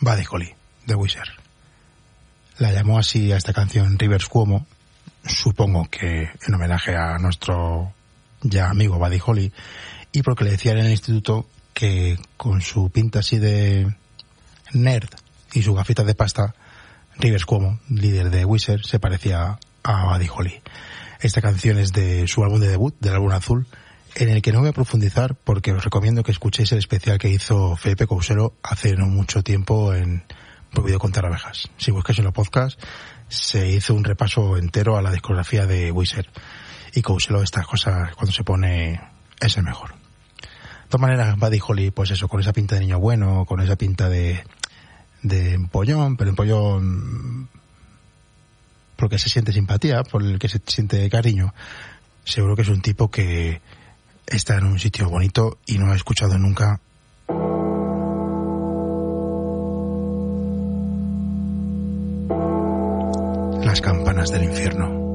Buddy Holly, de Weezer. La llamó así a esta canción Rivers Cuomo, supongo que en homenaje a nuestro ya amigo Buddy Holly, y porque le decían en el instituto que con su pinta así de nerd y su gafita de pasta, Rivers Cuomo, líder de Weezer, se parecía a Buddy Holly. Esta canción es de su álbum de debut, del álbum azul, en el que no voy a profundizar porque os recomiendo que escuchéis el especial que hizo Felipe Couselo hace no mucho tiempo en Prohibido contar abejas. Si buscáis en los podcasts, se hizo un repaso entero a la discografía de Weezer. Y Couselo, estas cosas, cuando se pone, es el mejor. De todas maneras, Buddy Holly, pues eso, con esa pinta de niño bueno, con esa pinta de empollón, pero empollón porque se siente simpatía, por el que se siente cariño. Seguro que es un tipo que está en un sitio bonito y no ha escuchado nunca las campanas del infierno.